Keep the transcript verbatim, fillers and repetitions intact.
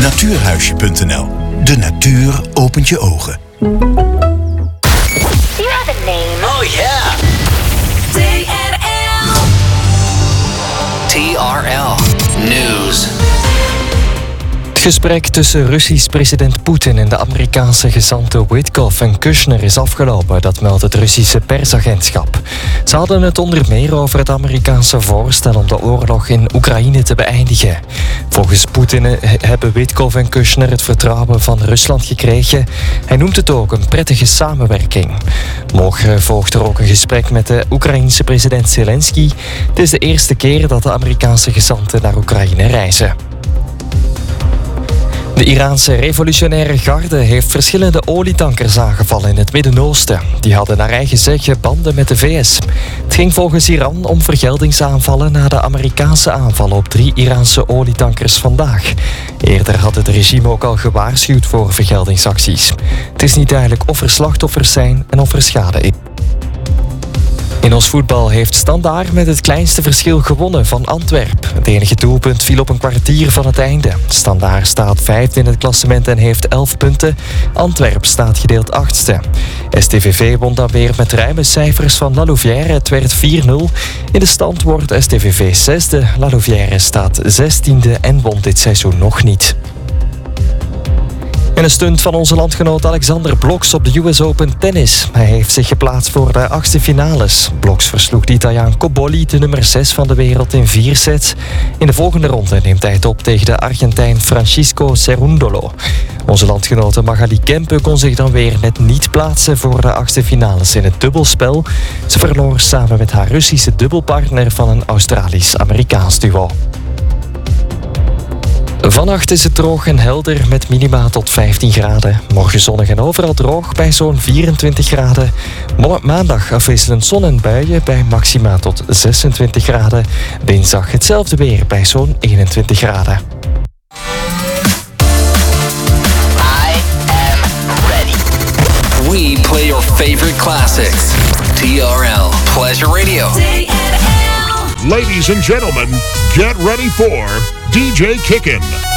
Natuurhuisje punt n l. De natuur opent je ogen. You have a name. Oh yeah. T R L. T R L News. Het gesprek tussen Russisch president Poetin en de Amerikaanse gezanten Witkoff en Kushner is afgelopen, dat meldt het Russische persagentschap. Ze hadden het onder meer over het Amerikaanse voorstel om de oorlog in Oekraïne te beëindigen. Volgens Poetin hebben Witkoff en Kushner het vertrouwen van Rusland gekregen. Hij noemt het ook een prettige samenwerking. Morgen volgt er ook een gesprek met de Oekraïense president Zelensky. Het is de eerste keer dat de Amerikaanse gezanten naar Oekraïne reizen. De Iraanse revolutionaire garde heeft verschillende olietankers aangevallen in het Midden-Oosten. Die hadden naar eigen zeggen banden met de V S. Het ging volgens Iran om vergeldingsaanvallen na de Amerikaanse aanvallen op drie Iraanse olietankers vandaag. Eerder had het regime ook al gewaarschuwd voor vergeldingsacties. Het is niet duidelijk of er slachtoffers zijn en of er schade is. In ons voetbal heeft Standaard met het kleinste verschil gewonnen van Antwerp. Het enige doelpunt viel op een kwartier van het einde. Standaard staat vijfde in het klassement en heeft elf punten. Antwerp staat gedeeld achtste. S T V V won dan weer met ruime cijfers van La Louvière. Het werd vier nul. In de stand wordt S T V V zesde. La Louvière staat zestiende en won dit seizoen nog niet. En een stunt van onze landgenoot Alexander Bloks op de U S Open tennis. Hij heeft zich geplaatst voor de achtste finales. Bloks versloeg de Italiaan Cobolli, de nummer zes van de wereld, in vier sets. In de volgende ronde neemt hij het op tegen de Argentijn Francisco Cerundolo. Onze landgenote Magali Kempe kon zich dan weer net niet plaatsen voor de achtste finales in het dubbelspel. Ze verloor samen met haar Russische dubbelpartner van een Australisch-Amerikaans duo. Vannacht is het droog en helder met minima tot vijftien graden. Morgen zonnig en overal droog bij zo'n vierentwintig graden. Mo- maandag afwisselend zon en buien bij maxima tot zesentwintig graden. Dinsdag hetzelfde weer bij zo'n eenentwintig graden. I am ready. We play your favorite classics. T R L Pleasure Radio. T R L. Ladies and gentlemen, get ready for D J Kickin'.